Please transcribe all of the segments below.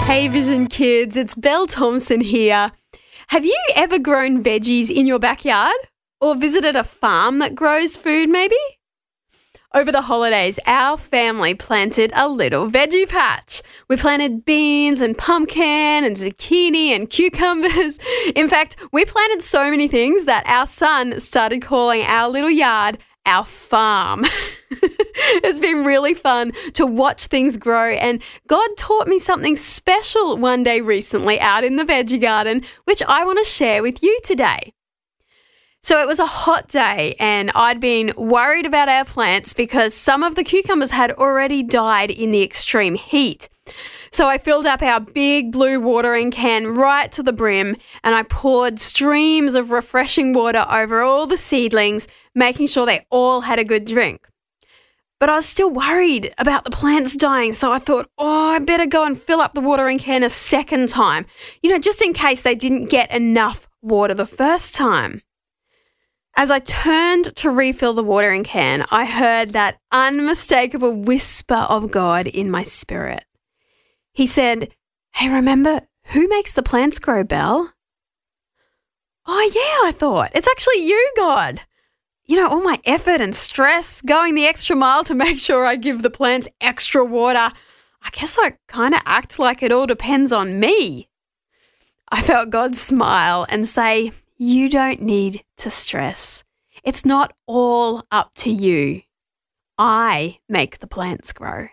Hey Vision Kids, it's Belle Thompson here. Have you ever grown veggies in your backyard? Or visited a farm that grows food maybe? Over the holidays, our family planted a little veggie patch. We planted beans and pumpkin and zucchini and cucumbers. In fact, we planted so many things that our son started calling our little yard our farm. It's been really fun to watch things grow, and God taught me something special one day recently out in the veggie garden, which I want to share with you today. So it was a hot day and I'd been worried about our plants because some of the cucumbers had already died in the extreme heat. So I filled up our big blue watering can right to the brim and I poured streams of refreshing water over all the seedlings, making sure they all had a good drink. But I was still worried about the plants dying, so I thought, I better go and fill up the watering can a second time, just in case they didn't get enough water the first time. As I turned to refill the watering can, I heard that unmistakable whisper of God in my spirit. He said, "Hey, remember, who makes the plants grow, Belle?" Oh, yeah, I thought. It's actually you, God. All my effort and stress, going the extra mile to make sure I give the plants extra water. I guess I kind of act like it all depends on me. I felt God smile and say, "You don't need to stress. It's not all up to you. I make the plants grow."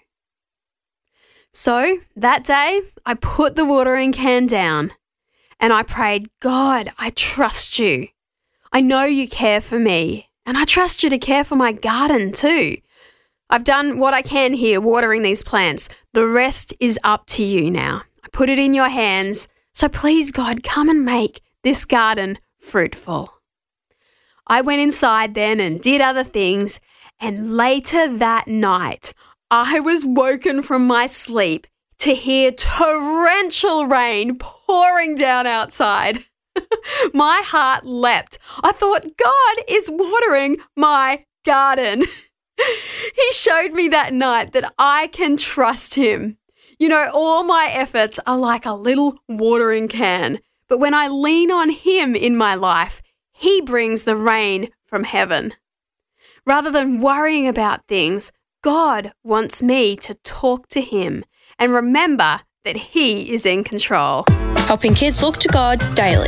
So that day, I put the watering can down and I prayed, "God, I trust you. I know you care for me. And I trust you to care for my garden too. I've done what I can here watering these plants. The rest is up to you now. I put it in your hands. So please, God, come and make this garden fruitful." I went inside then and did other things. And later that night, I was woken from my sleep to hear torrential rain pouring down outside. My heart leapt. I thought, God is watering my garden. He showed me that night that I can trust him. All my efforts are like a little watering can. But when I lean on him in my life, he brings the rain from heaven. Rather than worrying about things, God wants me to talk to him and remember that he is in control. Helping kids look to God daily.